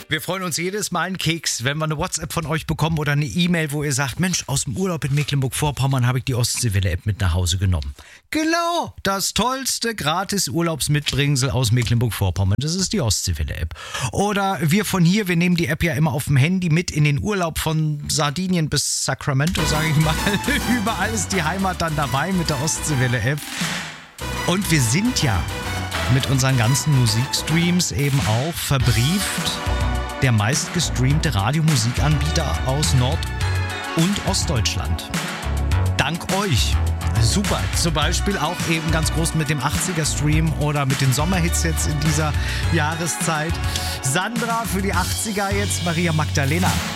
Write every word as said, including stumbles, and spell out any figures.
Wir freuen uns jedes Mal einen Keks, wenn wir eine WhatsApp von euch bekommen oder eine E-Mail, wo ihr sagt, Mensch, aus dem Urlaub in Mecklenburg-Vorpommern habe ich die Ostseewelle-App mit nach Hause genommen. Genau, das tollste Gratis-Urlaubsmitbringsel aus Mecklenburg-Vorpommern, das ist die Ostseewelle-App. Oder wir von hier, wir nehmen die App ja immer auf dem Handy mit in den Urlaub von Sardinien bis Sacramento, sage ich mal. Überall ist die Heimat dann dabei mit der Ostseewelle-App. Und wir sind ja mit unseren ganzen Musikstreams eben auch verbrieft der meistgestreamte Radiomusikanbieter aus Nord- und Ostdeutschland. Dank euch. Super. Zum Beispiel auch eben ganz groß mit dem achtziger-Stream oder mit den Sommerhits jetzt in dieser Jahreszeit. Sandra für die achtziger jetzt, Maria Magdalena.